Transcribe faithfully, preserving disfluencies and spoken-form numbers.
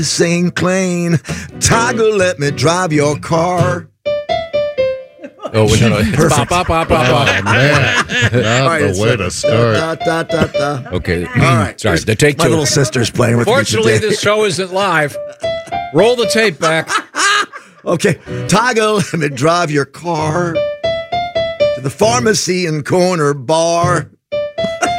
Saint Clain, Tiger, let me drive your car. Oh, no, no. Perfect. Bop, bop, bop, bop, bop. Oh, man. Not Right, the it's way like, to start. Da, da, da, da. Okay. All right. Sorry, the take My two. little sister's playing with Fortunately, me today. this show isn't live. Roll the tape back. Okay. Tiger, let me drive your car to the pharmacy and corner bar.